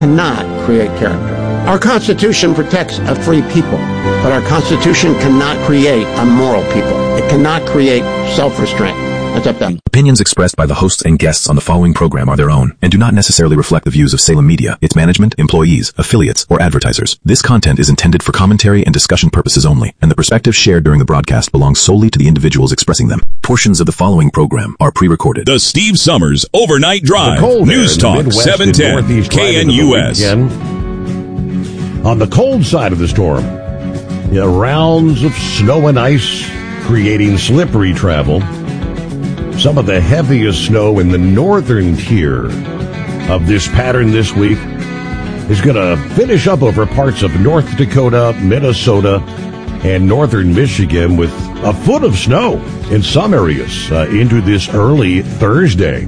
cannot create character. Our Constitution protects a free people, but our Constitution cannot create a moral people. It cannot create self-restraint. That's up to them. Opinions expressed by the hosts and guests on the following program are their own and do not necessarily reflect the views of Salem Media, its management, employees, affiliates, or advertisers. This content is intended for commentary and discussion purposes only, and the perspectives shared during the broadcast belong solely to the individuals expressing them. Portions of the following program are pre-recorded. The Steve Summers Overnight Drive. News Talk 710 KNUS. On the cold side of the storm, rounds of snow and ice creating slippery travel. Some of the heaviest snow in the northern tier of this pattern this week is going to finish up over parts of North Dakota, Minnesota, and northern Michigan with a foot of snow in some areas into this early Thursday.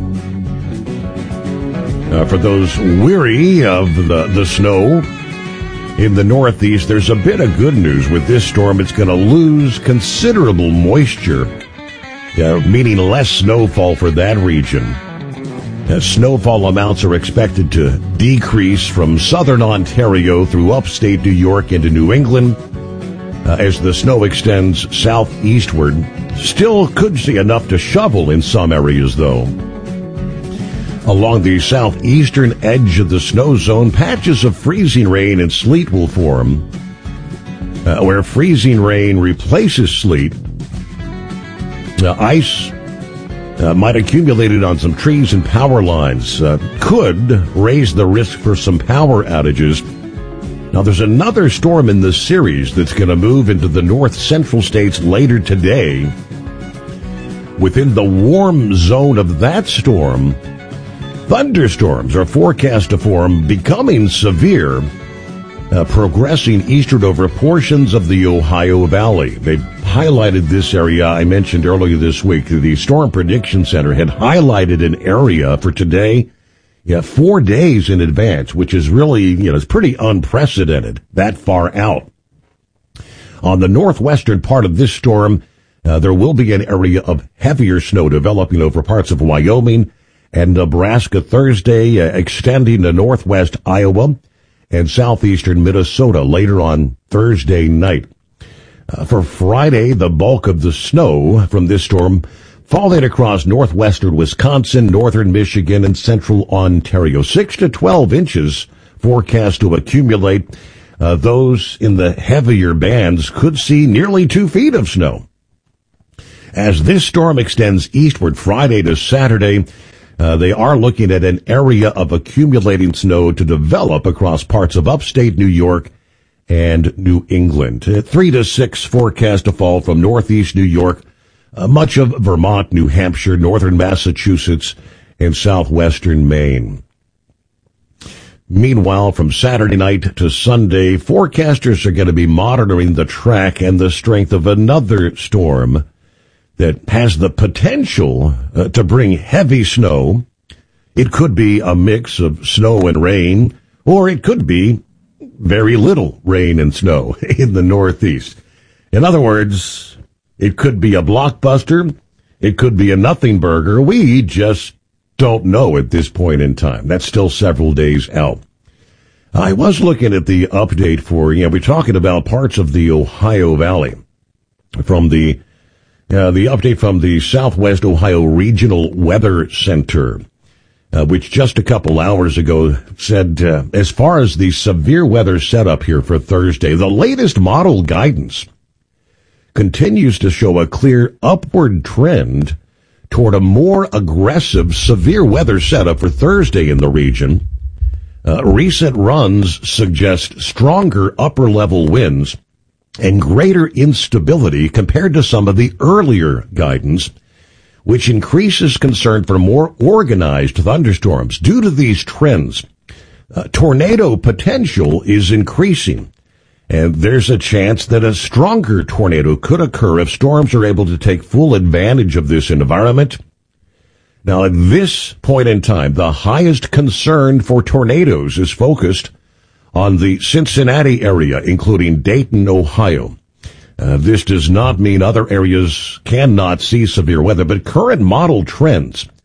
For those weary of the snow in the Northeast, there's a bit of good news with this storm. It's going to lose considerable moisture, meaning less snowfall for that region. Snowfall amounts are expected to decrease from southern Ontario through upstate New York into New England as the snow extends southeastward. Still could see enough to shovel in some areas, though. Along the southeastern edge of the snow zone, patches of freezing rain and sleet will form. Where freezing rain replaces sleet, ice might accumulate on some trees and power lines. Could raise the risk for some power outages. Now, there's another storm in the series that's going to move into the north central states later today. Within the warm zone of that storm, thunderstorms are forecast to form, becoming severe, progressing eastward over portions of the Ohio Valley. They highlighted this area I mentioned earlier this week. The Storm Prediction Center had highlighted an area for today, 4 days in advance, which is really, it's pretty unprecedented that far out. On the northwestern part of this storm, there will be an area of heavier snow developing over parts of Wyoming and Nebraska Thursday, extending to northwest Iowa and southeastern Minnesota later on Thursday night. For Friday, the bulk of the snow from this storm falling across northwestern Wisconsin, northern Michigan, and central Ontario. 6 to 12 inches forecast to accumulate. Those in the heavier bands could see nearly 2 feet of snow. As this storm extends eastward Friday to Saturday, they are looking at an area of accumulating snow to develop across parts of upstate New York and New England. 3 to 6 forecast to fall from northeast New York, much of Vermont, New Hampshire, northern Massachusetts, and southwestern Maine. Meanwhile, from Saturday night to Sunday, forecasters are going to be monitoring the track and the strength of another storm that has the potential to bring heavy snow. It could be a mix of snow and rain, or it could be very little rain and snow in the Northeast. In other words, it could be a blockbuster. It could be a nothing burger. We just don't know at this point in time. That's still several days out. I was looking at the update for, we're talking about parts of the Ohio Valley from the update from the Southwest Ohio Regional Weather Center, which just a couple hours ago said, as far as the severe weather setup here for Thursday, the latest model guidance continues to show a clear upward trend toward a more aggressive severe weather setup for Thursday in the region. Recent runs suggest stronger upper-level winds and greater instability compared to some of the earlier guidance, which increases concern for more organized thunderstorms. Due to these trends, tornado potential is increasing, and there's a chance that a stronger tornado could occur if storms are able to take full advantage of this environment. Now, at this point in time, the highest concern for tornadoes is focused on the Cincinnati area, including Dayton, Ohio. This does not mean other areas cannot see severe weather, but current model trends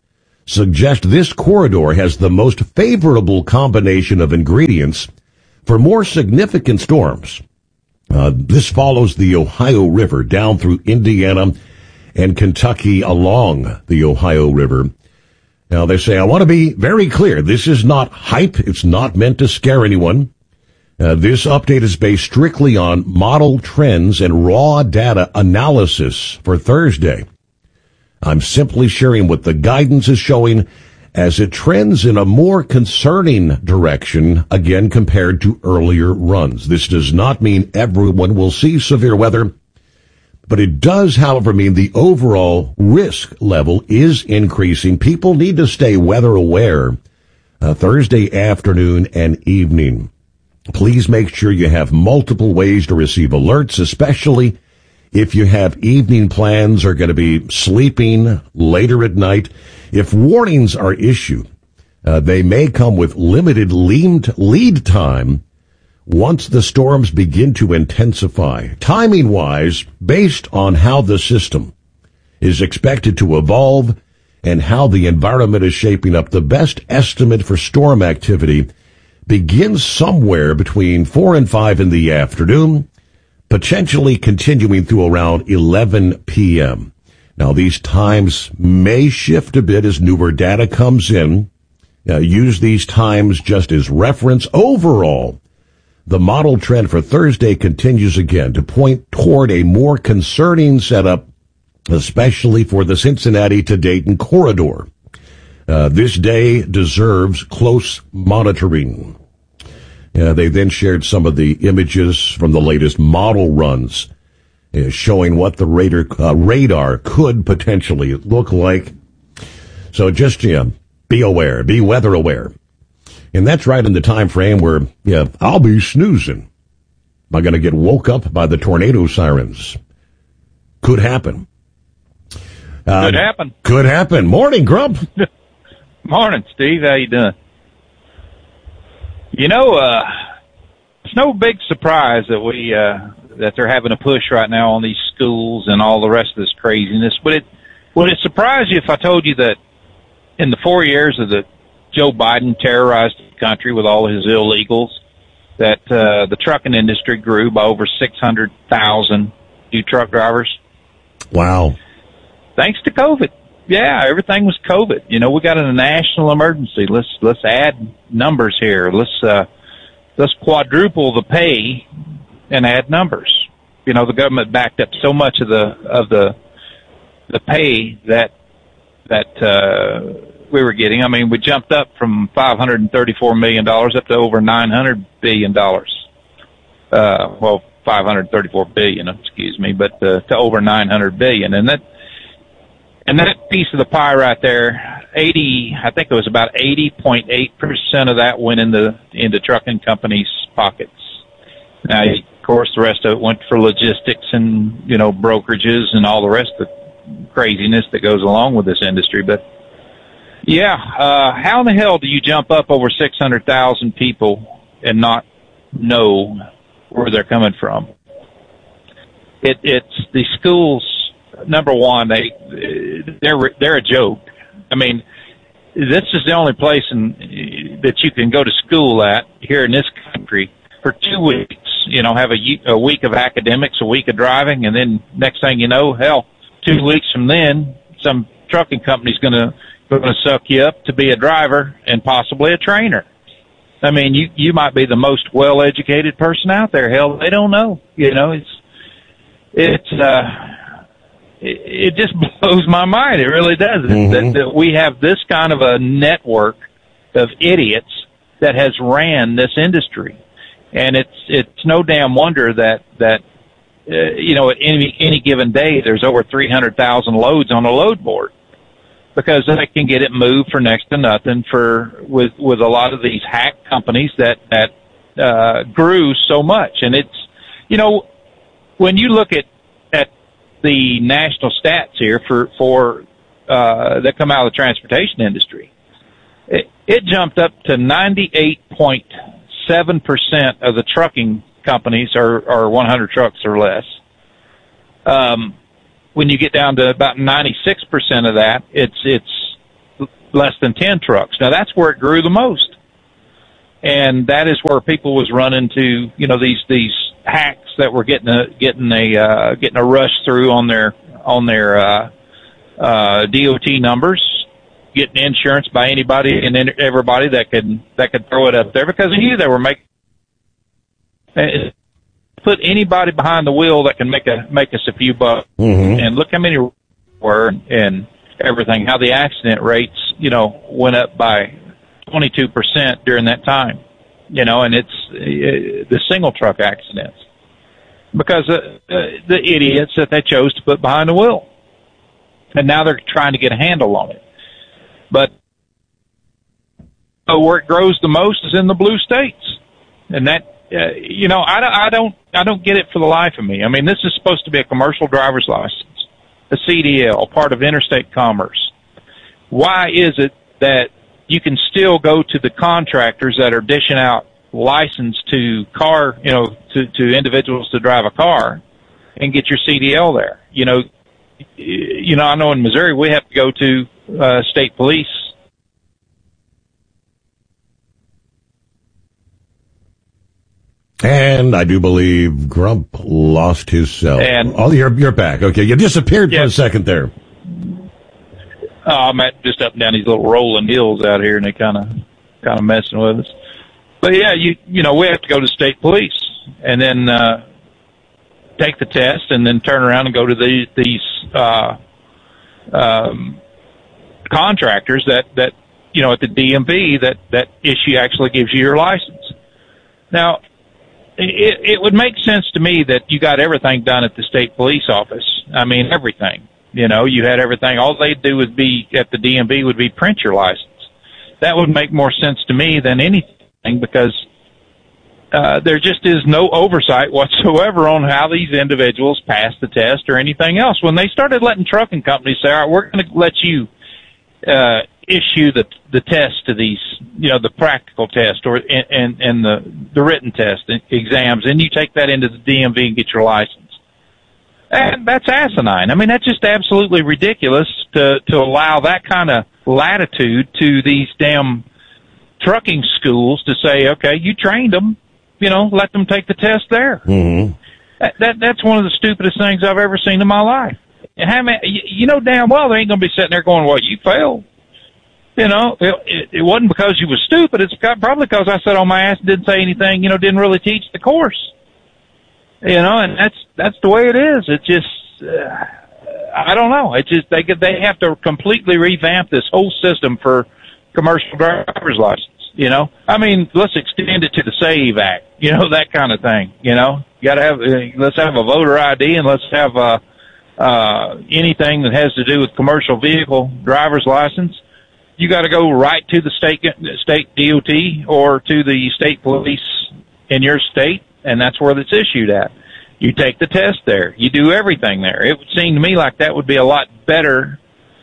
suggest this corridor has the most favorable combination of ingredients for more significant storms. This follows the Ohio River down through Indiana and Kentucky along the Ohio River. Now, they say, I want to be very clear. This is not hype. It's not meant to scare anyone. This update is based strictly on model trends and raw data analysis for Thursday. I'm simply sharing what the guidance is showing as it trends in a more concerning direction, again, compared to earlier runs. This does not mean everyone will see severe weather, but it does, however, mean the overall risk level is increasing. People need to stay weather aware Thursday afternoon and evening. Please make sure you have multiple ways to receive alerts, especially if you have evening plans or going to be sleeping later at night. If warnings are issued, they may come with limited lead time once the storms begin to intensify. Timing-wise, based on how the system is expected to evolve and how the environment is shaping up, the best estimate for storm activity begins somewhere between 4 and 5 in the afternoon, potentially continuing through around 11 p.m. Now, these times may shift a bit as newer data comes in. Use these times just as reference. Overall, the model trend for Thursday continues again to point toward a more concerning setup, especially for the Cincinnati to Dayton corridor. This day deserves close monitoring. They then shared some of the images from the latest model runs, showing what the radar could potentially look like. So just be aware, be weather aware. And that's right in the time frame where I'll be snoozing. Am I going to get woke up by the tornado sirens? Could happen. Could happen. Could happen. Morning, Grump. Morning, Steve. How you doing? You know, it's no big surprise that that they're having a push right now on these schools and all the rest of this craziness. Would it surprise you if I told you that in the 4 years of Joe Biden terrorized the country with all his illegals, that the trucking industry grew by over 600,000 new truck drivers? Wow. Thanks to COVID. Yeah, everything was COVID. You know, we got a national emergency. Let's add numbers here. Let's quadruple the pay and add numbers. You know, the government backed up so much of the pay that we were getting. I mean, we jumped up from $534 million up to over $900 billion. Well, $534 billion, excuse me, but to over $900 billion. And that piece of the pie right there, I think it was about 80.8% of that went into trucking companies' pockets. Now, of course, the rest of it went for logistics and, you know, brokerages and all the rest of the craziness that goes along with this industry. But yeah, how in the hell do you jump up over 600,000 people and not know where they're coming from? It's the schools. Number one, they're a joke. I mean, this is the only place that you can go to school at here in this country for 2 weeks. You know, have a week of academics, a week of driving, and then next thing you know, 2 weeks from then, some trucking company's going to suck you up to be a driver and possibly a trainer. I mean, you might be the most well-educated person out there. Hell, they don't know. You know, it just blows my mind. It really does. Mm-hmm. That we have this kind of a network of idiots that has ran this industry. And it's no damn wonder that you know, at any given day, there's over 300,000 loads on a load board, because they can get it moved for next to nothing with a lot of these hack companies that grew so much. And it's, you know, when you look at the national stats here for that come out of the transportation industry, it jumped up to 98.7% of the trucking companies are 100 trucks or less. When you get down to about 96% of that, it's less than 10 trucks. Now that's where it grew the most. And that is where people was running to, these hacks that were getting a rush through on their DOT numbers, getting insurance by anybody and everybody that could throw it up there, because they knew they were put anybody behind the wheel that can make us a few bucks. Mm-hmm. And look how many were and everything, how the accident rates, went up by 22% during that time, and it's the single truck accidents because the idiots that they chose to put behind the wheel. And now they're trying to get a handle on it. But where it grows the most is in the blue states. And that, I don't get it for the life of me. I mean, this is supposed to be a commercial driver's license, a CDL, part of interstate commerce. Why is it that you can still go to the contractors that are dishing out license to to individuals to drive a car and get your CDL there? I know in Missouri we have to go to state police. And I do believe Grump lost his cell. You're back. Okay, you disappeared for a second there. I'm just up and down these little rolling hills out here, and they kind of messing with us. But yeah, we have to go to state police and then take the test, and then turn around and go to these contractors that at the DMV that actually gives you your license. Now, it would make sense to me that you got everything done at the state police office. I mean, everything. You had everything. All they'd do would be at the DMV would be print your license. That would make more sense to me than anything, because there just is no oversight whatsoever on how these individuals pass the test or anything else. When they started letting trucking companies say, all right, we're going to let you issue the test to these, the practical test and the written test exams, and you take that into the DMV and get your license. And that's asinine. I mean, that's just absolutely ridiculous to allow that kind of latitude to these damn trucking schools to say, okay, you trained them, let them take the test there. Mm-hmm. That's one of the stupidest things I've ever seen in my life. And damn well they ain't going to be sitting there going, well, you failed. It wasn't because you was stupid. It's probably because I sat on my ass and didn't say anything, didn't really teach the course. And that's the way it is. It just, I don't know. It just, they have to completely revamp this whole system for commercial driver's license, I mean, let's extend it to the SAVE Act, that kind of thing, let's have a voter ID, and let's have, anything that has to do with commercial vehicle driver's license. You got to go right to the state DOT or to the state police in your state, and that's where it's issued at. You take the test there. You do everything there. It would seem to me like that would be a lot better,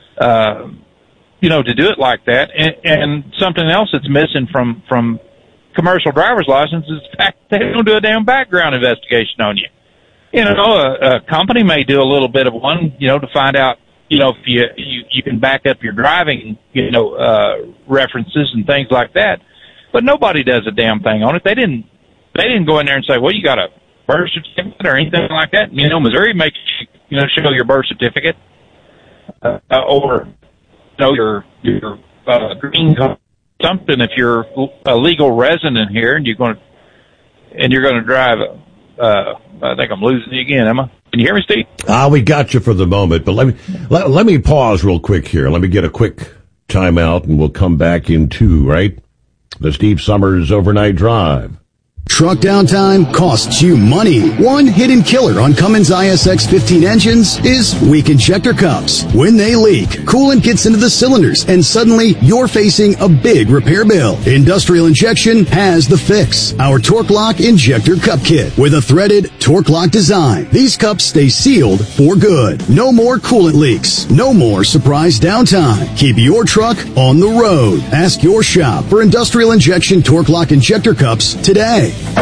to do it like that. And something else that's missing from commercial driver's license is the fact that they don't do a damn background investigation on you. A company may do a little bit of one, to find out, if you can back up your driving, references and things like that. But nobody does a damn thing on it. They didn't go in there and say, well, you got a birth certificate or anything like that. Missouri makes you, show your birth certificate, or, your green card, something if you're a legal resident here and you're going to drive I think I'm losing you again, Emma. Can you hear me, Steve? We got you for the moment, but let me pause real quick here. Let me get a quick timeout, and we'll come back in 2, right? The Steve Summers Overnight Drive. Truck downtime costs you money. One hidden killer on Cummins ISX 15 engines is weak injector cups. When they leak, coolant gets into the cylinders, and suddenly you're facing a big repair bill. Industrial Injection has the fix. Our Torque Lock Injector Cup Kit with a threaded Torque Lock design. These cups stay sealed for good. No more coolant leaks. No more surprise downtime. Keep your truck on the road. Ask your shop for Industrial Injection Torque Lock Injector Cups today.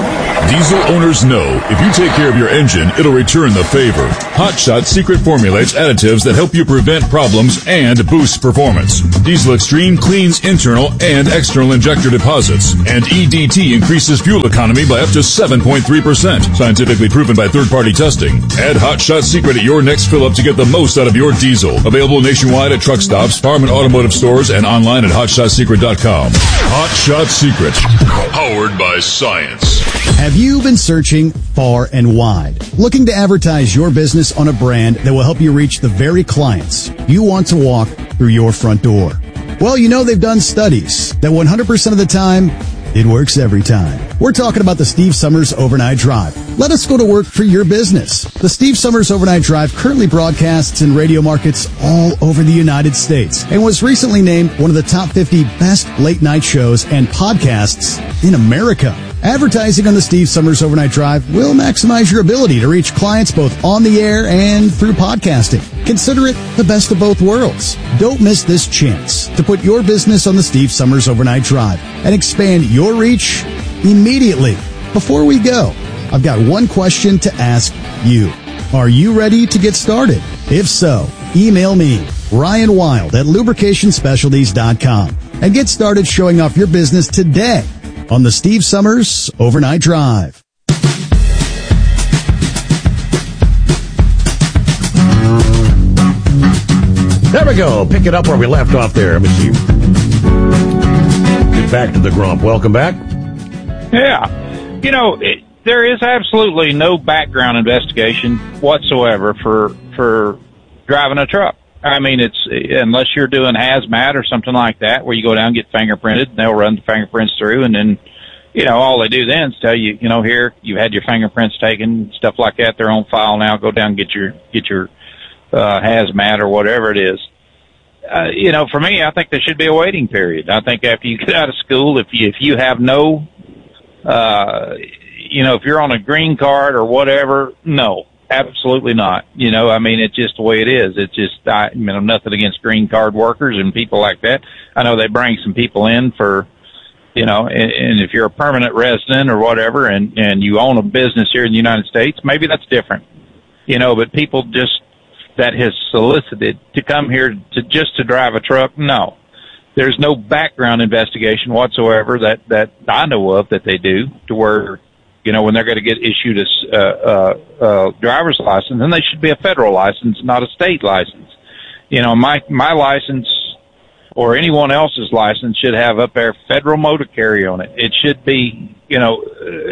Diesel owners know if you take care of your engine, it'll return the favor. Hot Shot Secret formulates additives that help you prevent problems and boost performance. Diesel Extreme cleans internal and external injector deposits, and EDT increases fuel economy by up to 7.3%. Scientifically proven by third-party testing. Add Hot Shot Secret at your next fill-up to get the most out of your diesel. Available nationwide at truck stops, farm and automotive stores, and online at HotShotSecret.com. Hot Shot Secret. Powered by science. Have you been searching far and wide, looking to advertise your business on a brand that will help you reach the very clients you want to walk through your front door? Well, you know they've done studies that 100% of the time, it works every time. We're talking about the Steve Summers Overnight Drive. Let us go to work for your business. The Steve Summers Overnight Drive currently broadcasts in radio markets all over the United States and was recently named one of the top 50 best late night shows and podcasts in America. Advertising on the Steve Summers Overnight Drive will maximize your ability to reach clients both on the air and through podcasting. Consider it the best of both worlds. Don't miss this chance to put your business on the Steve Summers Overnight Drive and expand your reach immediately. Before we go, I've got one question to ask you. Are you ready to get started? If so, email me, Ryan Wild at lubricationspecialties.com, and get started showing off your business today on the Steve Summers Overnight Drive. There we go. Pick it up where we left off there. Let me see. Get back to the Grump. Welcome back. Yeah. You know, there is absolutely no background investigation whatsoever for driving a truck. I mean, it's unless you're doing hazmat or something like that, where you go down and get fingerprinted, and they'll run the fingerprints through, and then, you know, all they do then is tell you, you know, here you had your fingerprints taken, stuff like that. They're on file now. Go down and get your hazmat or whatever it is. You know, for me, I think there should be a waiting period. I think after you get out of school, if you have no, you know, if you're on a green card or whatever, no. Absolutely not. You know, I mean, it's just the way it is. It's just, I mean, I'm nothing against green card workers and people like that. I know they bring some people in for, you know, and if you're a permanent resident or whatever and you own a business here in the United States, maybe that's different. You know, but people just that has solicited to come here to drive a truck, no. There's no background investigation whatsoever that I know of that they do to where, you know, when they're going to get issued a driver's license, then they should be a federal license, not a state license. You know, my license or anyone else's license should have up there federal motor carrier on it. It should be, you know,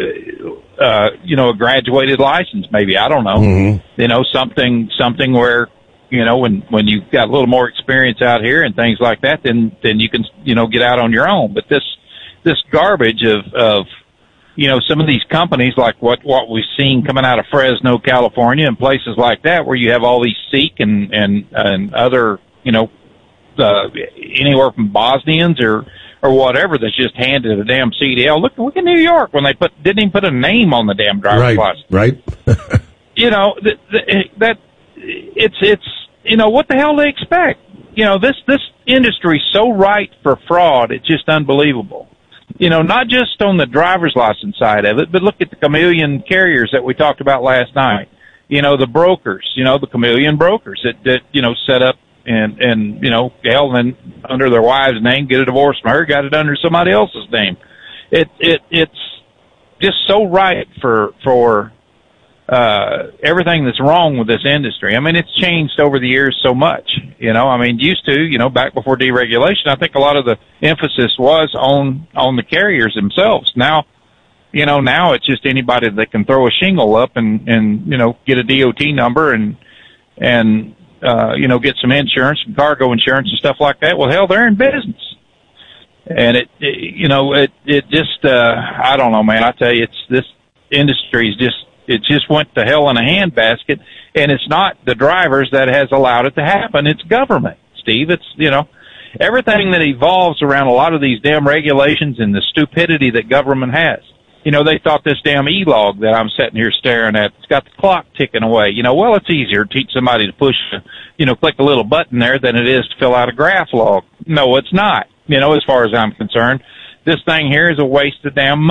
a graduated license, maybe. I don't know. Mm-hmm. You know, something where, you know, when you've got a little more experience out here and things like that, then you can, you know, get out on your own. But this garbage of you know, some of these companies like what we've seen coming out of Fresno, California, and places like that, where you have all these Sikh and other, you know, anywhere from Bosnians or whatever that's just handed a damn CDL. Look at New York when they didn't even put a name on the damn driver's license. Right. You know, that it's you know, what the hell do they expect? You know, this industry's so ripe for fraud, it's just unbelievable. You know, not just on the driver's license side of it, but look at the chameleon carriers that we talked about last night. You know, the brokers, you know, the chameleon brokers that you know, set up and you know, hell, then under their wife's name, get a divorce from her, got it under somebody else's name. It's just so right for everything that's wrong with this industry. I mean, it's changed over the years so much. You know, I mean, used to, you know, back before deregulation, I think a lot of the emphasis was on the carriers themselves. Now, you know, now it's just anybody that can throw a shingle up and you know, get a DOT number and you know, get some insurance and cargo insurance and stuff like that. Well, hell, they're in business. And it just, I don't know, man, I tell you, this industry is it just went to hell in a handbasket, and it's not the drivers that has allowed it to happen. It's government, Steve. It's, you know, everything that evolves around a lot of these damn regulations and the stupidity that government has. You know, they thought this damn e-log that I'm sitting here staring at, it's got the clock ticking away. You know, well, it's easier to teach somebody to push, you know, click a little button there than it is to fill out a graph log. No, it's not. You know, as far as I'm concerned, this thing here is a waste of damn money.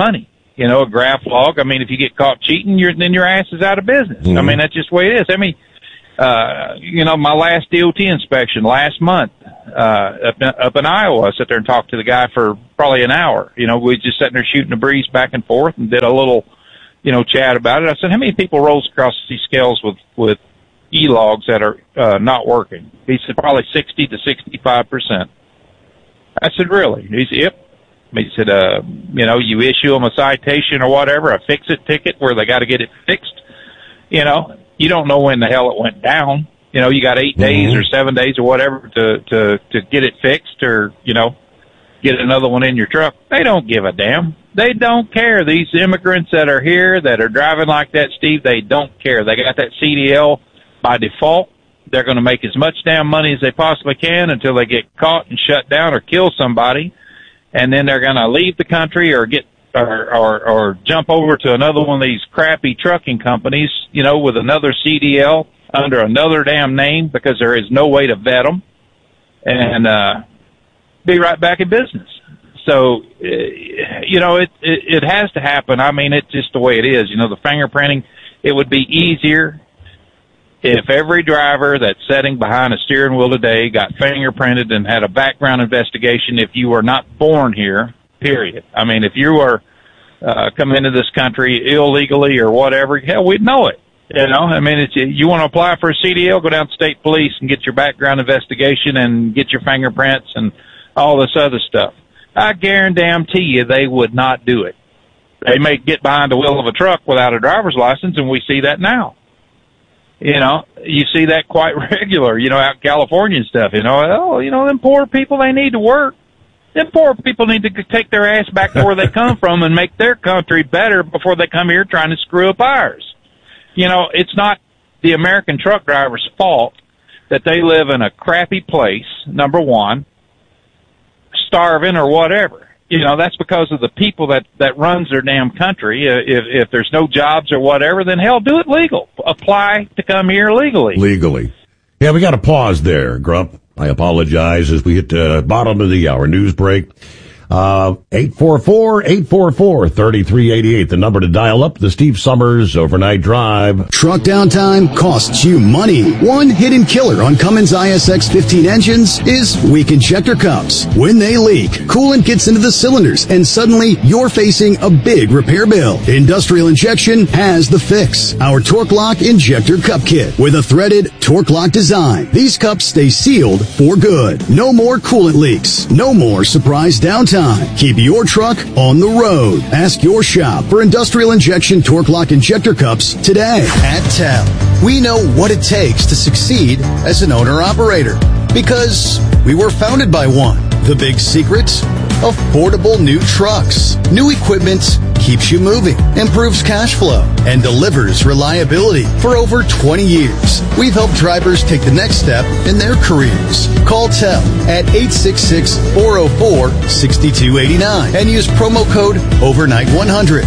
a graph log. I mean, if you get caught cheating, then your ass is out of business. I mean, that's just the way it is. I mean, my last DOT inspection last month, up in Iowa, I sat there and talked to the guy for probably an hour. We were just sitting there shooting the breeze back and forth and did a little, chat about it. I said, how many people rolls across these scales with e-logs that are not working? He said, probably 60 to 65%. I said, really? He said, yep. He said, you issue them a citation or whatever, a fix-it ticket where they got to get it fixed. You don't know when the hell it went down. You got 8 days or 7 days or whatever to get it fixed or, get another one in your truck. They don't give a damn. They don't care. These immigrants that are here that are driving like that, Steve, they don't care. They got that CDL by default. They're going to make as much damn money as they possibly can until they get caught and shut down or kill somebody. And then they're going to leave the country or get or jump over to another one of these crappy trucking companies, with another CDL under another damn name because there is no way to vet them and be right back in business. So, it has to happen. I mean, it's just the way it is. The fingerprinting, it would be easier if every driver that's sitting behind a steering wheel today got fingerprinted and had a background investigation if you were not born here, period. I mean, if you were come into this country illegally or whatever, hell, we'd know it. I mean, you want to apply for a CDL, go down to state police and get your background investigation and get your fingerprints and all this other stuff. I guarantee you they would not do it. They may get behind the wheel of a truck without a driver's license, and we see that now. You see that quite regular, out in California and stuff, them poor people, they need to work. Them poor people need to take their ass back to where they come from and make their country better before they come here trying to screw up ours. It's not the American truck driver's fault that they live in a crappy place, number one, starving or whatever. That's because of the people that runs their damn country. If there's no jobs or whatever, then hell, do it legal. Apply to come here legally. Legally. Yeah, we got to pause there, Grump. I apologize as we hit the bottom of the hour news break. 844-844-3388, the number to dial up the Steve Summers Overnight Drive. Truck downtime costs you money. One hidden killer on Cummins ISX 15 engines is weak injector cups. When they leak, coolant gets into the cylinders and suddenly you're facing a big repair bill. Industrial Injection has the fix. Our Torque Lock Injector Cup Kit with a threaded Torque Lock design. These cups stay sealed for good. No more coolant leaks. No more surprise downtime. Keep your truck on the road. Ask your shop for Industrial Injection Torque Lock Injector Cups today. At TEL, we know what it takes to succeed as an owner-operator because we were founded by one. The big secret? Affordable new trucks. New equipment keeps you moving, improves cash flow, and delivers reliability. For over 20 years, we've helped drivers take the next step in their careers. Call TEL at 866-404-6289 and use promo code OVERNIGHT100.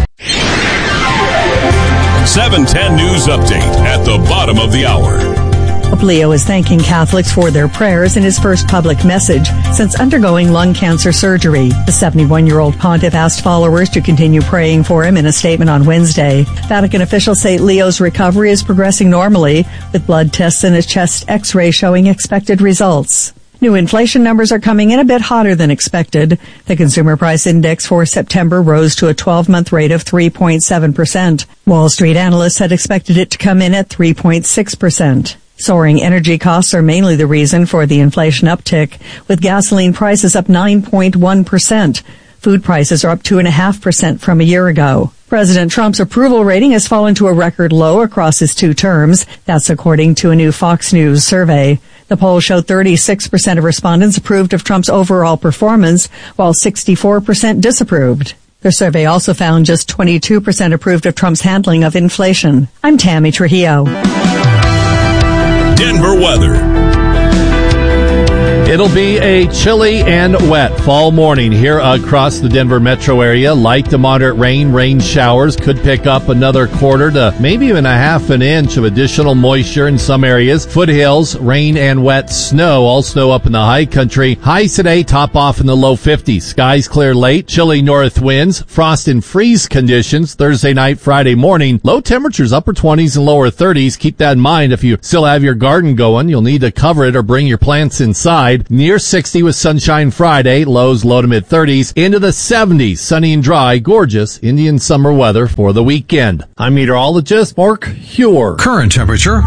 710 News Update at the bottom of the hour. Pope Leo is thanking Catholics for their prayers in his first public message since undergoing lung cancer surgery. The 71-year-old pontiff asked followers to continue praying for him in a statement on Wednesday. Vatican officials say Leo's recovery is progressing normally, with blood tests and a chest X-ray showing expected results. New inflation numbers are coming in a bit hotter than expected. The Consumer Price Index for September rose to a 12-month rate of 3.7%. Wall Street analysts had expected it to come in at 3.6%. Soaring energy costs are mainly the reason for the inflation uptick, with gasoline prices up 9.1%. Food prices are up 2.5% from a year ago. President Trump's approval rating has fallen to a record low across his two terms. That's according to a new Fox News survey. The poll showed 36% of respondents approved of Trump's overall performance, while 64% disapproved. The survey also found just 22% approved of Trump's handling of inflation. I'm Tammy Trujillo. Denver weather. It'll be a chilly and wet fall morning here across the Denver metro area. Light to moderate rain showers could pick up another quarter to maybe even a half an inch of additional moisture in some areas. Foothills, rain and wet snow. All snow up in the high country. Highs today top off in the low 50s. Skies clear late. Chilly north winds. Frost and freeze conditions Thursday night, Friday morning. Low temperatures upper 20s and lower 30s. Keep that in mind if you still have your garden going. You'll need to cover it or bring your plants inside. Near 60 with sunshine Friday. Lows low to mid 30s. Into the 70s. Sunny and dry. Gorgeous Indian summer weather for the weekend. I'm meteorologist Mark Huer. Current temperature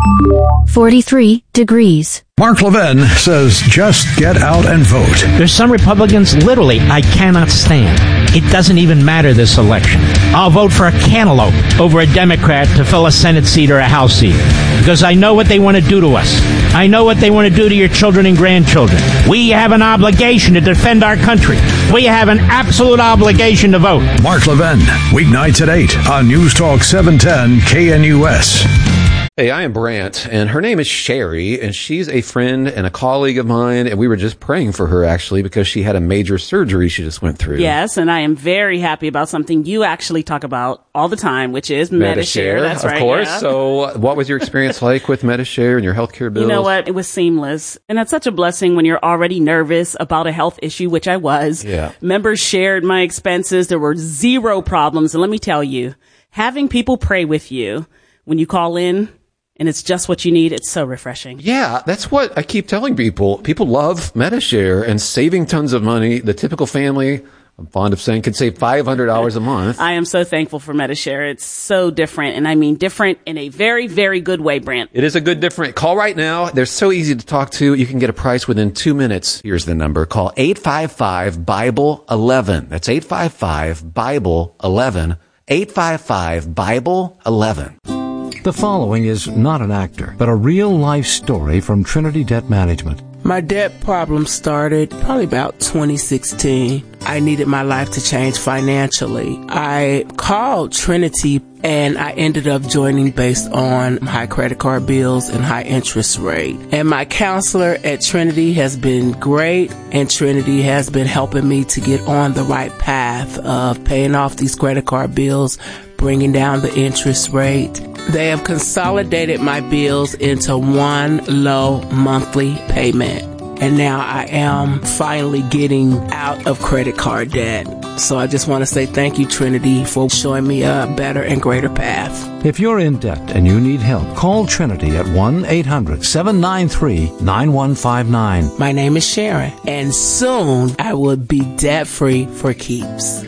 43 degrees. Mark Levin says just get out and vote. There's some Republicans literally I cannot stand. It doesn't even matter this election. I'll vote for a cantaloupe over a Democrat to fill a Senate seat or a House seat. Because I know what they want to do to us. I know what they want to do to your children and grandchildren. We have an obligation to defend our country. We have an absolute obligation to vote. Mark Levin, weeknights at 8 on News Talk 710 KNUS. Hey, I am Brant, and her name is Sherry, and she's a friend and a colleague of mine, and we were just praying for her, actually, because she had a major surgery she just went through. Yes, and I am very happy about something you actually talk about all the time, which is Medi-Share. That's right. Of course. Yeah. So what was your experience like with Medi-Share and your healthcare bills? You know what? It was seamless. And it's such a blessing when you're already nervous about a health issue, which I was. Yeah. Members shared my expenses. There were zero problems. And let me tell you, having people pray with you when you call in, and it's just what you need. It's so refreshing. Yeah, that's what I keep telling people. People love Medi-Share and saving tons of money. The typical family, I'm fond of saying, could save $500 a month. I am so thankful for Medi-Share. It's so different, and I mean different in a very, very good way, Brant. It is a good different. Call right now. They're so easy to talk to. You can get a price within 2 minutes. Here's the number. Call 855-BIBLE-11. That's 855-BIBLE-11. 855-BIBLE-11. The following is not an actor, but a real-life story from Trinity Debt Management. My debt problem started probably about 2016. I needed my life to change financially. I called Trinity and I ended up joining based on high credit card bills and high interest rate. And my counselor at Trinity has been great, and Trinity has been helping me to get on the right path of paying off these credit card bills, bringing down the interest rate. They have consolidated my bills into one low monthly payment. And now I am finally getting out of credit card debt. So I just want to say thank you, Trinity, for showing me a better and greater path. If you're in debt and you need help, call Trinity at 1-800-793-9159. My name is Sharon, and soon I will be debt-free for keeps.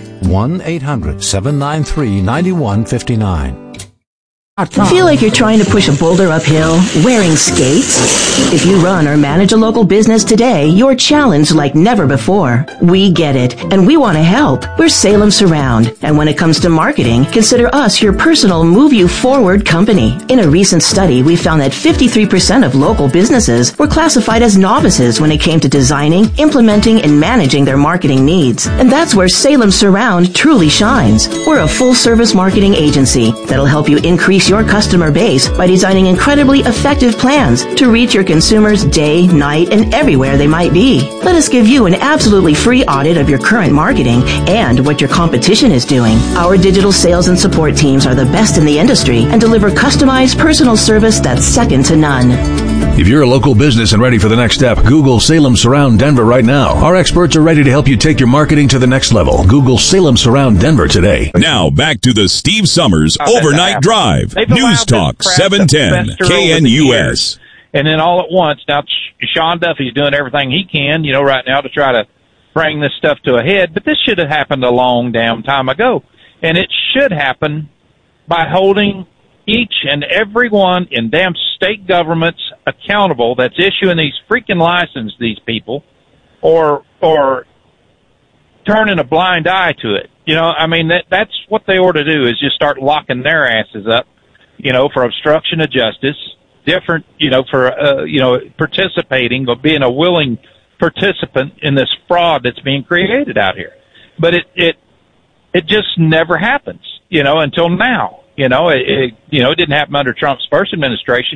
1-800-793-9159. Feel like you're trying to push a boulder uphill wearing skates? If you run or manage a local business today, you're challenged like never before. We get it, and we want to help. We're Salem Surround, and when it comes to marketing, consider us your personal move you forward company. In a recent study, we found that 53% of local businesses were classified as novices when it came to designing, implementing, and managing their marketing needs. And that's where Salem Surround truly shines. We're a full-service marketing agency that'll help you increase your customer base by designing incredibly effective plans to reach your consumers day, night, and everywhere they might be. Let us give you an absolutely free audit of your current marketing and what your competition is doing. Our digital sales and support teams are the best in the industry and deliver customized personal service that's second to none. If you're a local business and ready for the next step, Google Salem Surround Denver right now. Our experts are ready to help you take your marketing to the next level. Google Salem Surround Denver today. Now back to the Steve Summers Overnight Drive. News Talk 710 KNUS. And then all at once, now Sean Duffy's doing everything he can, right now to try to bring this stuff to a head. But this should have happened a long damn time ago. And it should happen by holding each and every one in damn state governments accountable that's issuing these freaking licenses, these people, or turning a blind eye to it. That's what they ought to do, is just start locking their asses up, for obstruction of justice, different, for, participating or being a willing participant in this fraud that's being created out here. But it just never happens, until now. It didn't happen under Trump's first administration.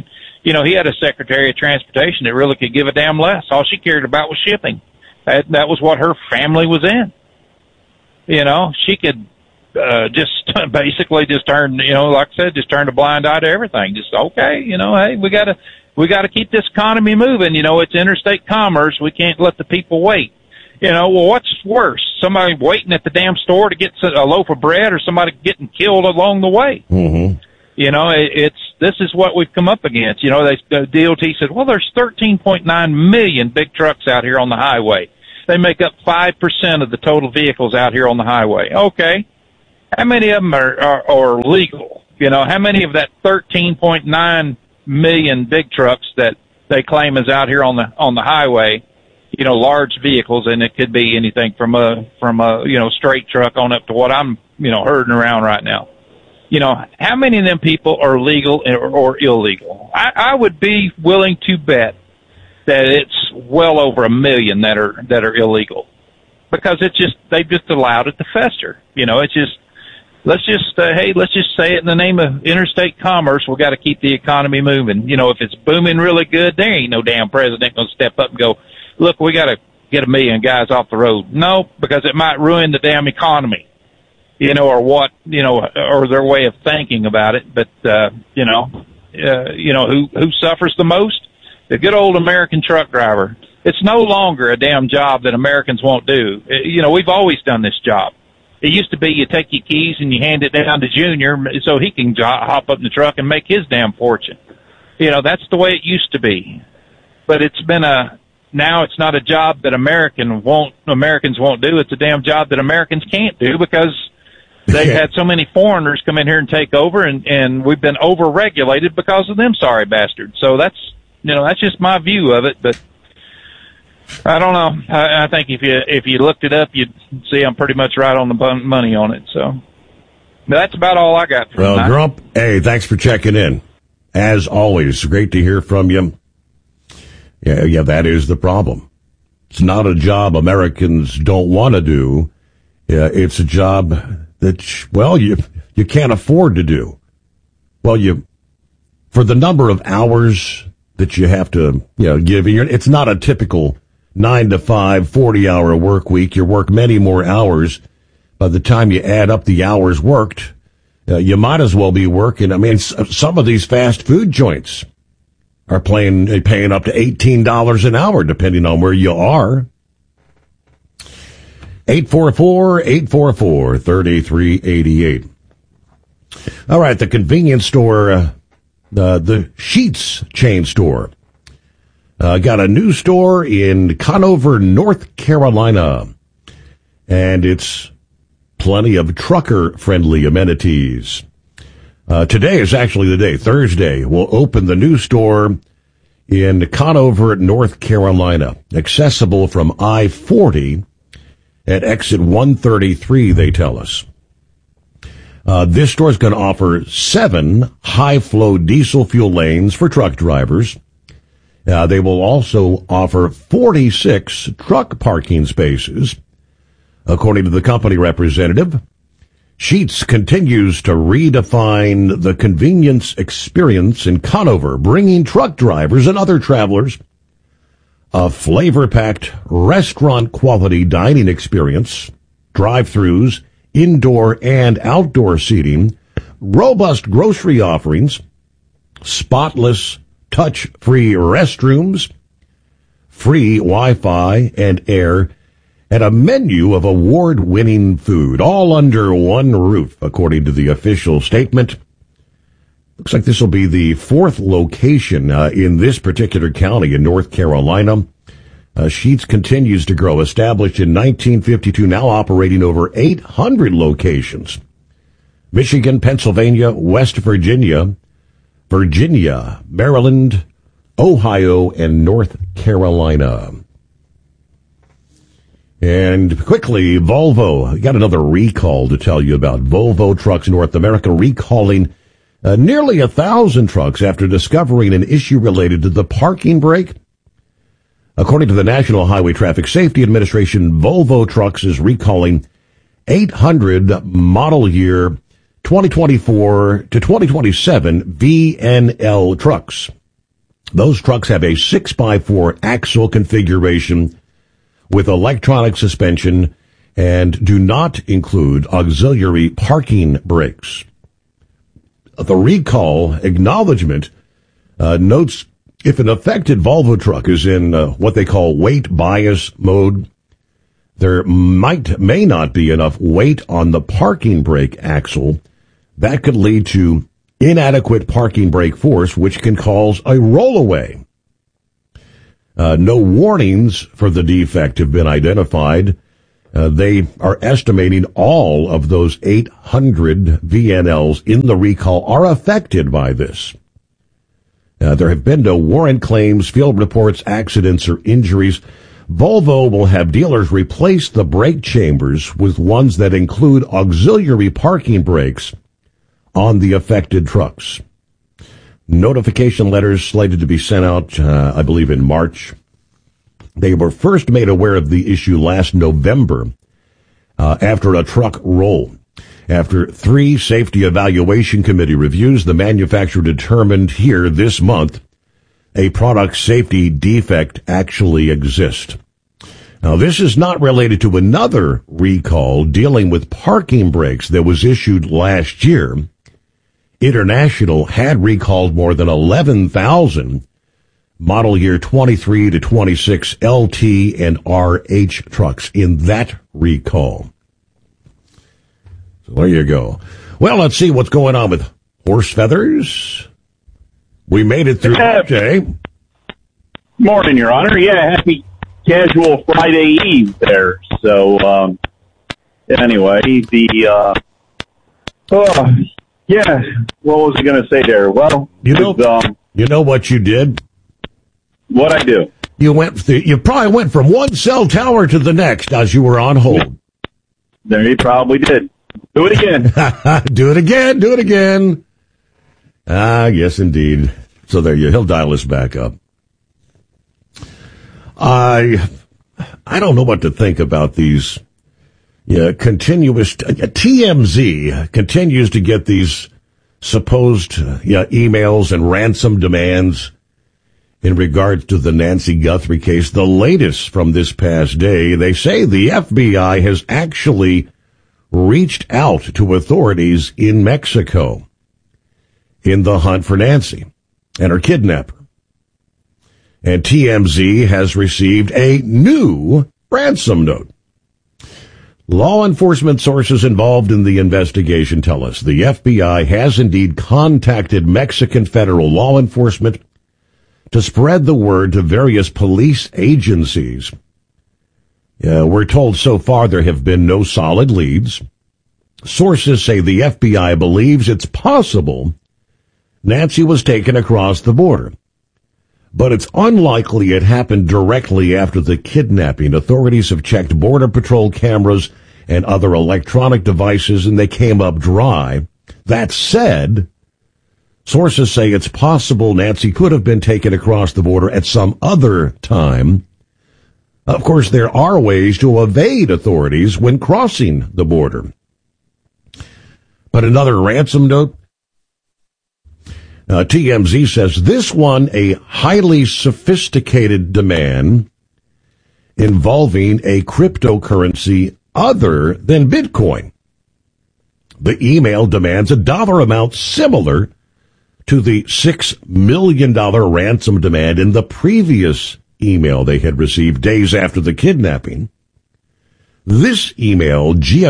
he had a Secretary of Transportation that really could give a damn less. All she cared about was shipping. That was what her family was in. She could just basically just turn, like I said, just turn a blind eye to everything. Just, okay, hey, we gotta keep this economy moving. It's interstate commerce. We can't let the people wait. Well, what's worse? Somebody waiting at the damn store to get a loaf of bread, or somebody getting killed along the way? Mm-hmm. This is what we've come up against. The DOT said, well, there's 13.9 million big trucks out here on the highway. They make up 5% of the total vehicles out here on the highway. Okay. How many of them are legal? How many of that 13.9 million big trucks that they claim is out here on the highway, large vehicles, and it could be anything from a straight truck on up to what I'm, herding around right now. How many of them people are legal or illegal? I would be willing to bet that it's well over 1 million that are illegal, because they've just allowed it to fester. Let's just say it in the name of interstate commerce. We've got to keep the economy moving. If it's booming really good, there ain't no damn president going to step up and go, look, we got to get 1 million guys off the road. No, because it might ruin the damn economy, or what, or their way of thinking about it. But, who suffers the most? The good old American truck driver. It's no longer a damn job that Americans won't do. We've always done this job. It used to be you take your keys and you hand it down to Junior so he can hop up in the truck and make his damn fortune. That's the way it used to be. But now it's not a job that Americans won't do. It's a damn job that Americans can't do, because they've had so many foreigners come in here and take over, and we've been over-regulated because of them sorry bastards. So that's just my view of it, but I don't know. I think if you looked it up, you'd see I'm pretty much right on the money on it. So that's about all I got for tonight. Grump, hey, thanks for checking in. As always, great to hear from you. Yeah, that is the problem. It's not a job Americans don't want to do. It's a job that, you can't afford to do. Well, for the number of hours that you have to, give, it's not a typical 9 to 5, 40-hour work week. You work many more hours. By the time you add up the hours worked, you might as well be working. I mean, some of these fast food joints are paying up to $18 an hour, depending on where you are. 844-844-3388. All right, the convenience store, the Sheetz chain store, got a new store in Conover, North Carolina, and it's plenty of trucker-friendly amenities. Today is actually the day. Thursday, we'll open the new store in Conover, North Carolina, accessible from I-40 at exit 133, they tell us. This store is going to offer 7 high-flow diesel fuel lanes for truck drivers. They will also offer 46 truck parking spaces. According to the company representative, Sheetz continues to redefine the convenience experience in Conover, bringing truck drivers and other travelers a flavor-packed restaurant-quality dining experience, drive-thrus, indoor and outdoor seating, robust grocery offerings, spotless, touch-free restrooms, free Wi-Fi and air, and a menu of award-winning food, all under one roof, according to the official statement. Looks like this will be the 4th location in this particular county in North Carolina. Sheetz continues to grow, established in 1952, now operating over 800 locations. Michigan, Pennsylvania, West Virginia, Maryland, Ohio, and North Carolina. And quickly, Volvo. Got another recall to tell you about. Volvo Trucks North America recalling nearly 1,000 trucks after discovering an issue related to the parking brake. According to the National Highway Traffic Safety Administration, Volvo Trucks is recalling 800 model year 2024 to 2027 VNL trucks. Those trucks have a 6x4 axle configuration with electronic suspension and do not include auxiliary parking brakes. The recall acknowledgement notes if an affected Volvo truck is in what they call weight bias mode, there may not be enough weight on the parking brake axle. That could lead to inadequate parking brake force, which can cause a rollaway. No warnings for the defect have been identified. They are estimating all of those 800 VNLs in the recall are affected by this. There have been no warrant claims, field reports, accidents, or injuries. Volvo will have dealers replace the brake chambers with ones that include auxiliary parking brakes on the affected trucks. Notification letters slated to be sent out, I believe, in March. They were first made aware of the issue last November after a truck roll. After 3 safety evaluation committee reviews, the manufacturer determined here this month a product safety defect actually exists. Now, this is not related to another recall dealing with parking brakes that was issued last year. International had recalled more than 11,000 model year 23 to 26 LT and RH trucks in that recall. So there you go. Well, let's see what's going on with horse feathers. We made it through Jay. Morning, Your Honor. Yeah, happy casual Friday Eve there. So, anyway, what was I going to say there? Well, you know what you did? What I do? You probably went from one cell tower to the next as you were on hold. There you probably did. Do it again. Do it again. Yes, indeed. So there he'll dial us back up. I don't know what to think about these continuous TMZ continues to get these supposed emails and ransom demands in regards to the Nancy Guthrie case. The latest from this past day, they say the FBI has actually reached out to authorities in Mexico in the hunt for Nancy and her kidnapper. And TMZ has received a new ransom note. Law enforcement sources involved in the investigation tell us the FBI has indeed contacted Mexican federal law enforcement to spread the word to various police agencies. We're told so far there have been no solid leads. Sources say the FBI believes it's possible Nancy was taken across the border, but it's unlikely it happened directly after the kidnapping. Authorities have checked Border Patrol cameras and other electronic devices, and they came up dry. That said, sources say it's possible Nancy could have been taken across the border at some other time. Of course, there are ways to evade authorities when crossing the border. But another ransom note? TMZ says this one a highly sophisticated demand involving a cryptocurrency other than Bitcoin. The email demands a dollar amount similar to the $6 million ransom demand in the previous email they had received days after the kidnapping. This email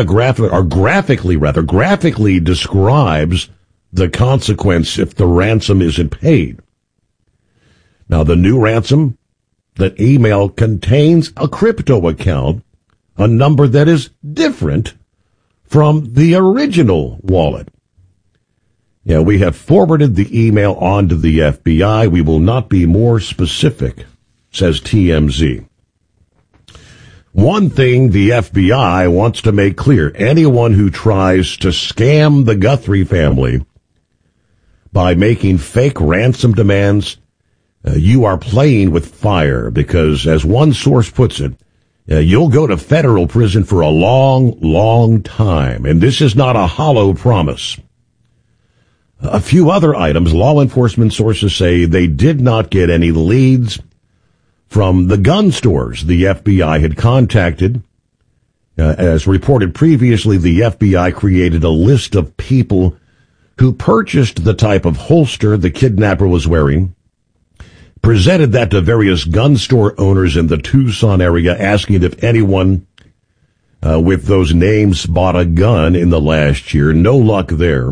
graphically describes the consequence if the ransom isn't paid. Now, the new ransom, that email contains a crypto account, a number that is different from the original wallet. We have forwarded the email on to the FBI. We will not be more specific, says TMZ. One thing the FBI wants to make clear, anyone who tries to scam the Guthrie family by making fake ransom demands, you are playing with fire because, as one source puts it, you'll go to federal prison for a long, long time. And this is not a hollow promise. A few other items. Law enforcement sources say they did not get any leads from the gun stores the FBI had contacted. As reported previously, the FBI created a list of people who purchased the type of holster the kidnapper was wearing, presented that to various gun store owners in the Tucson area, asking if anyone with those names bought a gun in the last year. No luck there.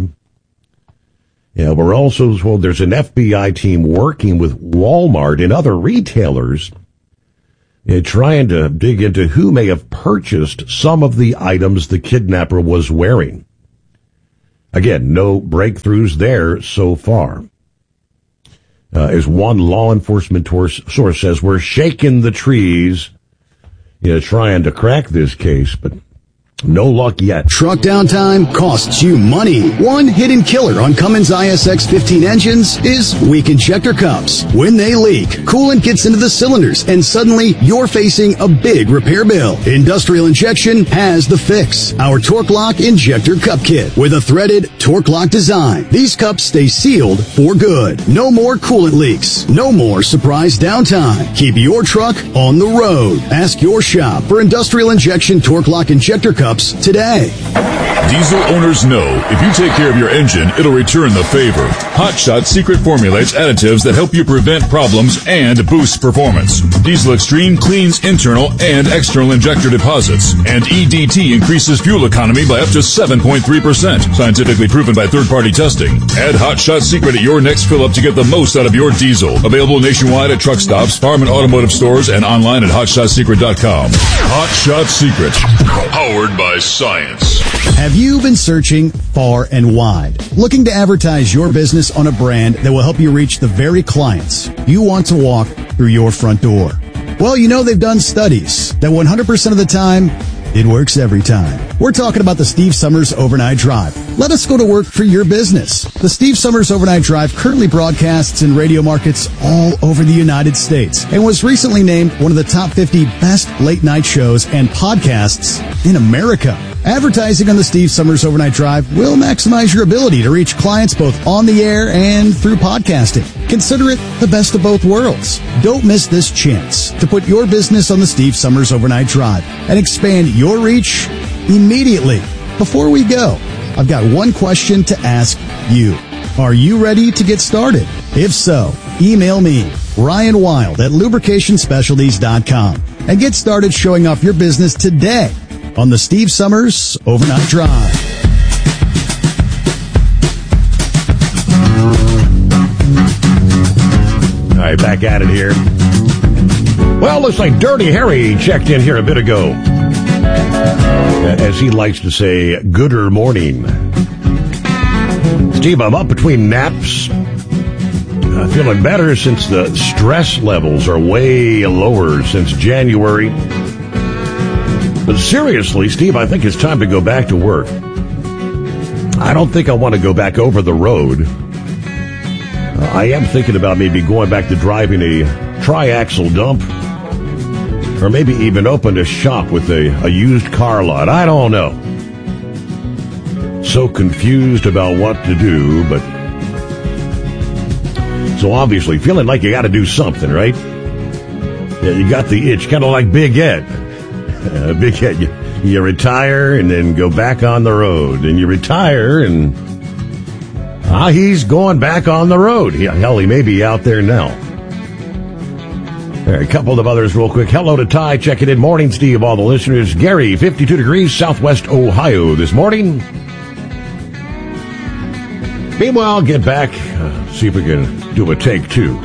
Yeah, we're also told there's an FBI team working with Walmart and other retailers trying to dig into who may have purchased some of the items the kidnapper was wearing. Again, no breakthroughs there so far. As one law enforcement source says, we're shaking the trees, trying to crack this case, but no luck yet. Truck downtime costs you money. One hidden killer on Cummins ISX 15 engines is weak injector cups. When they leak, coolant gets into the cylinders, and suddenly you're facing a big repair bill. Industrial Injection has the fix. Our Torque Lock Injector Cup Kit with a threaded Torque Lock design. These cups stay sealed for good. No more coolant leaks. No more surprise downtime. Keep your truck on the road. Ask your shop for Industrial Injection Torque Lock Injector Cups today. Diesel owners know if you take care of your engine, it'll return the favor. Hot Shot Secret formulates additives that help you prevent problems and boost performance. Diesel Extreme cleans internal and external injector deposits. And EDT increases fuel economy by up to 7.3%. Scientifically proven by third-party testing. Add Hot Shot Secret at your next fill-up to get the most out of your diesel. Available nationwide at truck stops, farm and automotive stores, and online at HotShotSecret.com. Hot Shot Secret. Powered by science. Have you been searching far and wide, looking to advertise your business on a brand that will help you reach the very clients you want to walk through your front door? Well, they've done studies that 100% of the time, it works every time. We're talking about the Steve Summers Overnight Drive. Let us go to work for your business. The Steve Summers Overnight Drive currently broadcasts in radio markets all over the United States and was recently named one of the top 50 best late night shows and podcasts in America. Advertising on the Steve Summers Overnight Drive will maximize your ability to reach clients both on the air and through podcasting. Consider it the best of both worlds. Don't miss this chance to put your business on the Steve Summers Overnight Drive and expand your reach immediately. Before we go, I've got one question to ask you. Are you ready to get started? If so, email me, Ryan Wild at lubricationspecialties.com, and get started showing off your business today on the Steve Summers Overnight Drive. All right, back at it here. Well, looks like Dirty Harry checked in here a bit ago. As he likes to say, gooder morning. Steve, I'm up between naps. Feeling better since the stress levels are way lower since January. But seriously, Steve, I think it's time to go back to work. I don't think I want to go back over the road. I am thinking about maybe going back to driving a tri-axle dump, or maybe even open a shop with a used car lot. I don't know. So confused about what to do, but so obviously feeling like you got to do something, right? Yeah, you got the itch, kind of like Big Ed. Big Ed, you retire and then go back on the road, and you retire and he's going back on the road. Hell, he may be out there now. All right, a couple of others real quick. Hello to Ty, checking in. Morning, Steve, all the listeners. Gary, 52 degrees, Southwest Ohio this morning. Meanwhile, get back, see if we can do a take two.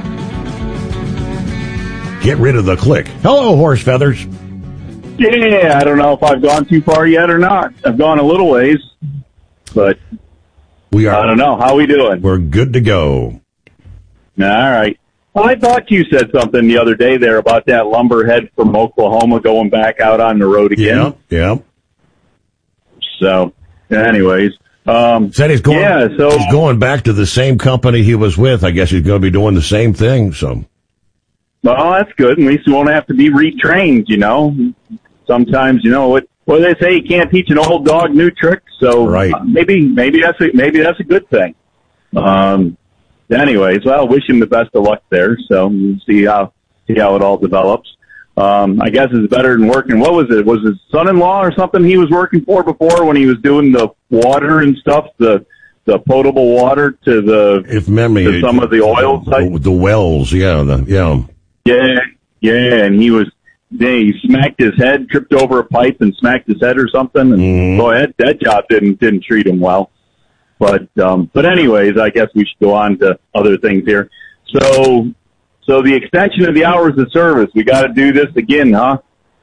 Get rid of the click. Hello, Horse Feathers. Yeah, I don't know if I've gone too far yet or not. I've gone a little ways, but we are. I don't know. How are we doing? We're good to go. All right. Well, I thought you said something the other day there about that lumberhead from Oklahoma going back out on the road again. Yeah. So, anyways. Said he's going, he's going back to the same company he was with. I guess he's going to be doing the same thing, so. Well, that's good. At least you won't have to be retrained, Sometimes, what they say, you can't teach an old dog new tricks. So right. Maybe that's a good thing. Anyways, well, wish him the best of luck there. So we'll see how it all develops. I guess it's better than working. What was it? Was his son-in-law or something he was working for before when he was doing the water and stuff, the potable water to to some of the oil sites? The wells, yeah. Yeah, and he smacked his head, tripped over a pipe and smacked his head or something, and boy, that job didn't treat him well. But anyways, I guess we should go on to other things here. So the extension of the hours of service, we got to do this again, huh?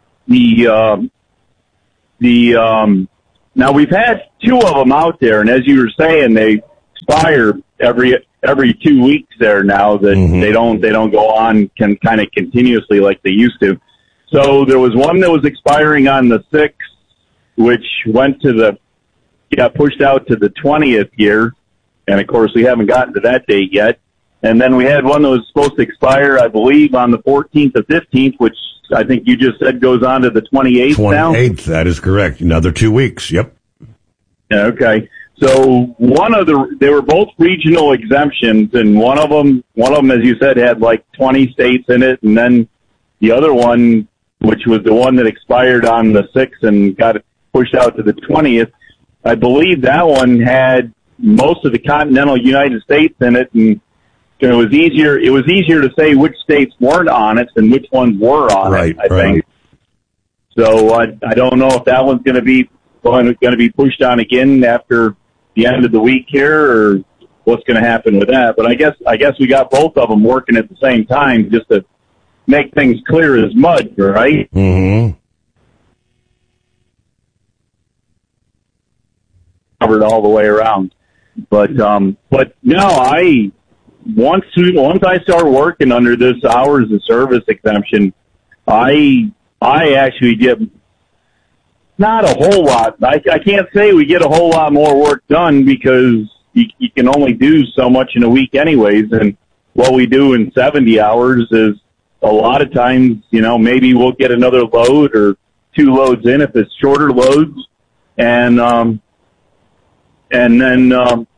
Now we've had 2 of them out there, and as you were saying, they expire every 2 weeks there now. That they don't go on kind of continuously like they used to. So there was one that was expiring on the 6th, which got pushed out to the 20th year, and of course we haven't gotten to that date yet. And then we had one that was supposed to expire, I believe, on the 14th or 15th, which I think you just said goes on to the 28th now? 28th, that is correct. Another 2 weeks, yep. Okay. So they were both regional exemptions, and one of them, as you said, had like 20 states in it, and then the other one, which was the one that expired on the 6th and got pushed out to the 20th, I believe that one had most of the continental United States in it, and it was easier to say which states weren't on it than which ones were on it, I think. So I don't know if that one's going to be pushed on again after the end of the week here, or what's going to happen with that. But I guess we got both of them working at the same time just to make things clear as mud, right? Mm-hmm. Covered all the way around. But no, once I start working under this hours of service exemption, I actually get not a whole lot. I can't say we get a whole lot more work done because you can only do so much in a week anyways. And what we do in 70 hours is a lot of times, maybe we'll get another load or 2 loads in if it's shorter loads. And then,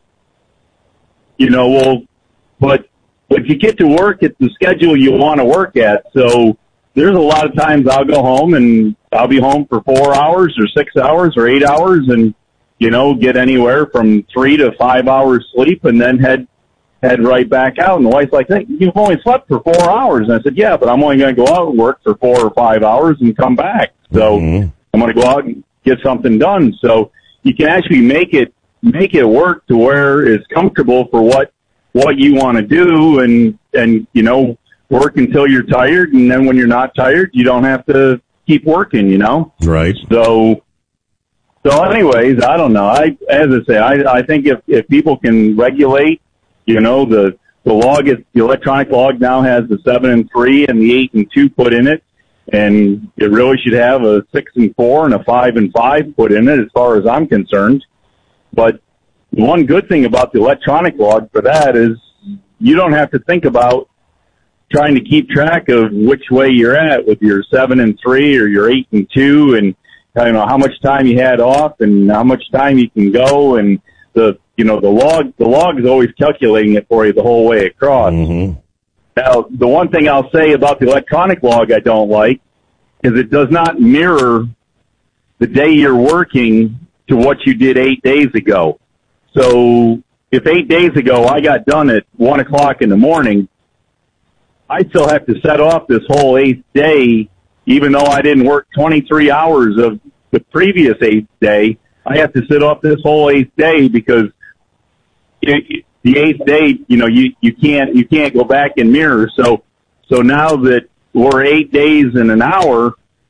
but you get to work at the schedule you want to work at. So there's a lot of times I'll go home and I'll be home for 4 hours or 6 hours or 8 hours and, get anywhere from 3 to 5 hours sleep and then head right back out. And the wife's like, hey, you've only slept for 4 hours. And I said, yeah, but I'm only going to go out and work for 4 or 5 hours and come back. So I'm going to go out and get something done. So you can actually make it work to where it's comfortable for what you want to do and work until you're tired, and then when you're not tired you don't have to keep working, Right. So anyways, I don't know. I think if people can regulate, the electronic log now has the 7 and 3 and the 8 and 2 put in it, and it really should have a 6 and 4 and a 5 and 5 put in it as far as I'm concerned. But one good thing about the electronic log for that is you don't have to think about trying to keep track of which way you're at with your 7 and 3 or your 8 and 2 and how much time you had off and how much time you can go, and the log is always calculating it for you the whole way across. Mm-hmm. Now, the one thing I'll say about the electronic log I don't like is it does not mirror the day you're working to what you did 8 days ago. So if 8 days ago I got done at 1 o'clock in the morning, I still have to set off this whole 8th day, even though I didn't work 23 hours of the previous 8th day. I have to sit off this whole 8th day because the 8th day, you can't go back and mirror. So now that we're 8 days and an hour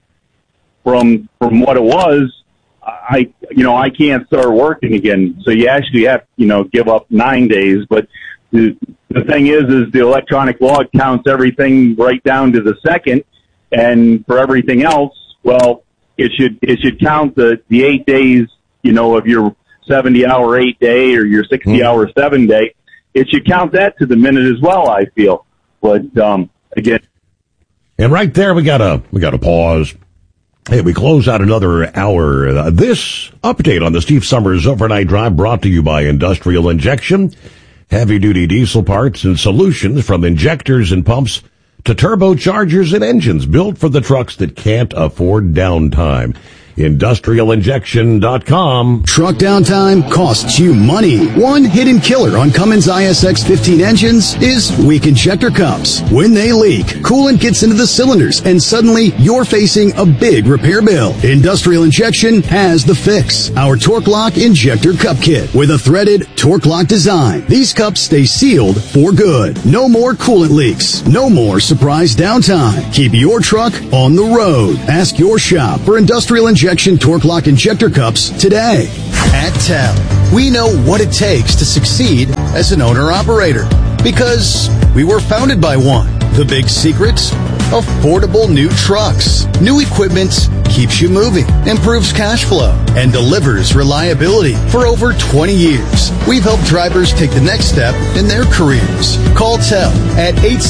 from what it was, I can't start working again. So you actually have, give up 9 days. But the thing is the electronic log counts everything right down to the second. And for everything else, well, it should count the 8 days, of your 70-hour 8 day or your 60-hour 7 day. It should count that to the minute as well, I feel. But, again. And right there, we gotta pause. Hey, we close out another hour. This update on the Steve Summers Overnight Drive brought to you by Industrial Injection. Heavy-duty diesel parts and solutions from injectors and pumps to turbochargers and engines built for the trucks that can't afford downtime. IndustrialInjection.com. Truck downtime costs you money. One hidden killer on Cummins ISX 15 engines is weak injector cups. When they leak, coolant gets into the cylinders and suddenly you're facing a big repair bill. Industrial Injection has the fix. Our Torque Lock Injector Cup Kit with a threaded Torque Lock design. These cups stay sealed for good. No more coolant leaks. No more surprise downtime. Keep your truck on the road. Ask your shop for Industrial Injection Torque Lock Injector Cups today. At TEL, we know what it takes to succeed as an owner-operator because we were founded by one. The big secret? Affordable new trucks. New equipment keeps you moving, improves cash flow, and delivers reliability. For over 20 years, we've helped drivers take the next step in their careers. Call TEL at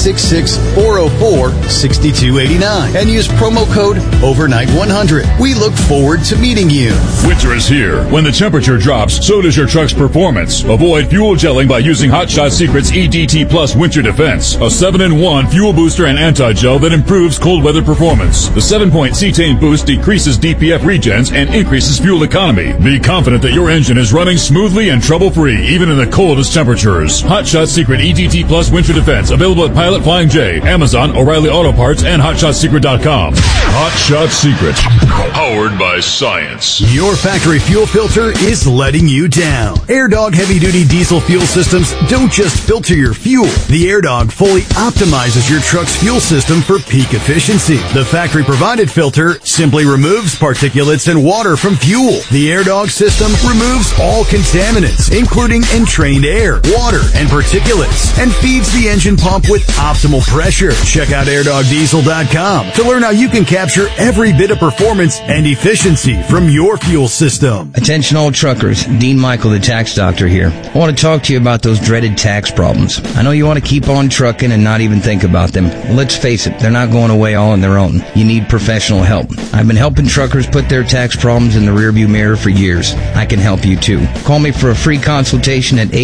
866-404-6289 and use promo code OVERNIGHT100. We look forward to meeting you. Winter is here. When the temperature drops, so does your truck's performance. Avoid fuel gelling by using Hot Shot Secret's EDT Plus Winter Defense, a 7-in-1 fuel booster and anti-gel that improves cold weather performance. The 7-point cetane boost decreases DPF regens and increases fuel economy. Be confident that your engine is running smoothly and trouble-free, even in the coldest temperatures. Hot Shot Secret EDT Plus Winter Defense, available at Pilot Flying J, Amazon, O'Reilly Auto Parts, and HotShotSecret.com. Hot Shot Secret, powered by science. Your factory fuel filter is letting you down. AirDog heavy-duty diesel fuel systems don't just filter your fuel. The AirDog fully optimizes your truck's fuel system for peak efficiency. The factory-provided filter simply removes particulates and water from fuel. The AirDog system removes all contaminants, including entrained air, water, and particulates, and feeds the engine pump with optimal pressure. Check out AirDogDiesel.com to learn how you can capture every bit of performance and efficiency from your fuel system. Attention all truckers, Dean Michael, the tax doctor here. I want to talk to you about those dreaded tax problems. I know you want to keep on trucking and not even think about them. Let's face it, they're not going away all on their own. You need professional help. I've been helping truckers put their tax problems in the rearview mirror for years. I can help you too. Call me for a free consultation at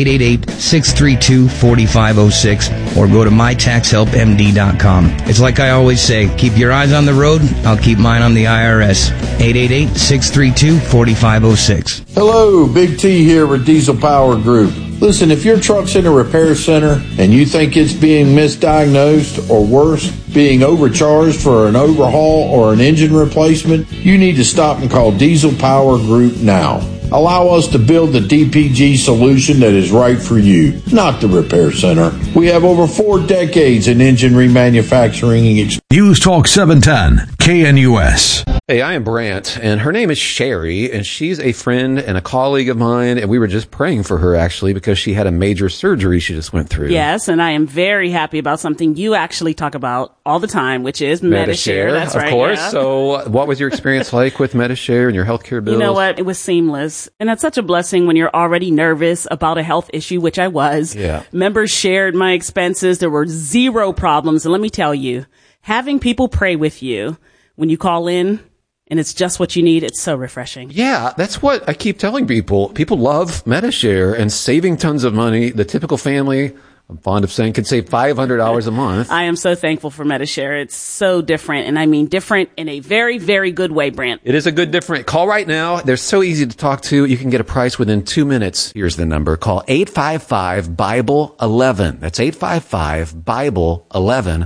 888-632-4506 or go to mytaxhelpmd.com. It's like I always say, keep your eyes on the road, I'll keep mine on the IRS. 888-632-4506. Hello, Big T here with Diesel Power Group. Listen, if your truck's in a repair center and you think it's being misdiagnosed or worse, being overcharged for an overhaul or an engine replacement, you need to stop and call Diesel Power Group now. Allow us to build the DPG solution that is right for you, not the repair center. We have over 4 decades in engine remanufacturing experience. News Talk 710, KNUS. Hey, I am Brant, and her name is Sherry, and she's a friend and a colleague of mine, and we were just praying for her, actually, because she had a major surgery she just went through. Yes, and I am very happy about something you actually talk about all the time, which is Medi-Share. That's right. Of course. Yeah. So what was your experience like with Medi-Share and your healthcare bills? You know what? It was seamless. And that's such a blessing when you're already nervous about a health issue, which I was. Yeah. Members shared my expenses. There were 0 problems. And let me tell you, having people pray with you when you call in and it's just what you need, it's so refreshing. Yeah, that's what I keep telling people. People love Medi-Share and saving tons of money. The typical family, I'm fond of saying, can save $500 a month. I am so thankful for Medi-Share. It's so different, and I mean different in a very, very good way, Brant. It is a good different. Call right now. They're so easy to talk to. You can get a price within 2 minutes. Here's the number. Call 855-BIBLE-11. That's 855-BIBLE-11.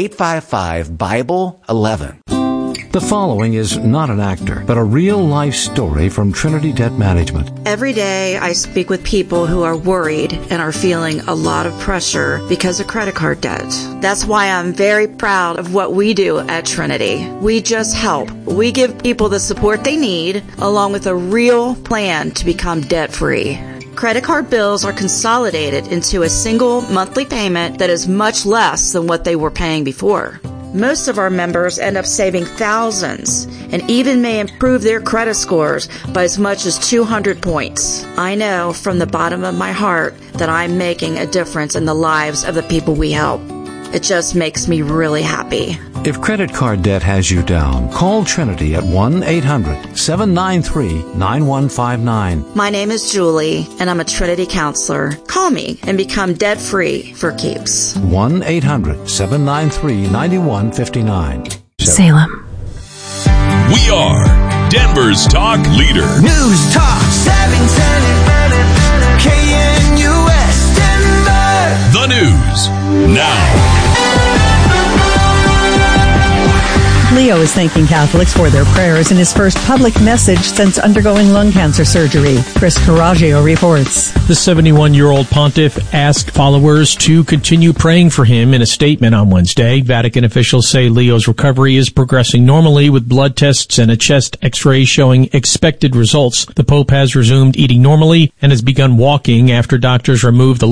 855-BIBLE-11. The following is not an actor, but a real-life story from Trinity Debt Management. Every day I speak with people who are worried and are feeling a lot of pressure because of credit card debt. That's why I'm very proud of what we do at Trinity. We just help. We give people the support they need, along with a real plan to become debt-free. Credit card bills are consolidated into a single monthly payment that is much less than what they were paying before. Most of our members end up saving thousands and even may improve their credit scores by as much as 200 points. I know from the bottom of my heart that I'm making a difference in the lives of the people we help. It just makes me really happy. If credit card debt has you down, call Trinity at 1-800-793-9159. My name is Julie, and I'm a Trinity counselor. Call me and become debt-free for keeps. 1-800-793-9159. Salem. We are Denver's talk leader. News Talk 710 KNUS Denver. The news now. Leo is thanking Catholics for their prayers in his first public message since undergoing lung cancer surgery. Chris Caraggio reports. The 71-year-old pontiff asked followers to continue praying for him in a statement on Wednesday. Vatican officials say Leo's recovery is progressing normally with blood tests and a chest x-ray showing expected results. The Pope has resumed eating normally and has begun walking after doctors removed the